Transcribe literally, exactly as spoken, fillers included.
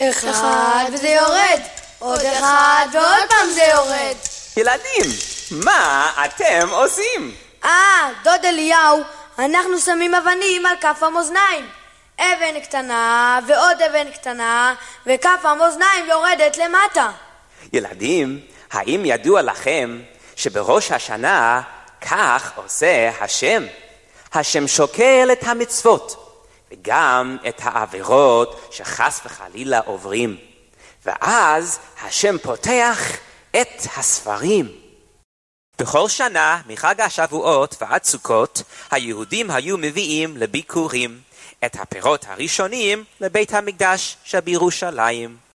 אחד וזה יורד, עוד אחד ועוד פעם זה יורד. ילדים, מה אתם עושים? אה, דוד אליהו, אנחנו שמים אבנים על כף המאזניים. אבן קטנה ועוד אבן קטנה, וכף המאזניים יורדת למטה. ילדים, האם ידוע לכם שבראש השנה כך עושה השם? השם שוקל את המצוות וגם את העבירות שחס וחלילה עוברים, ואז השם פותח את הספרים. בכל שנה מחג השבועות ועד סוכות היהודים היו מביאים לביקורים את הפירות הראשונים לבית המקדש שבירושלים.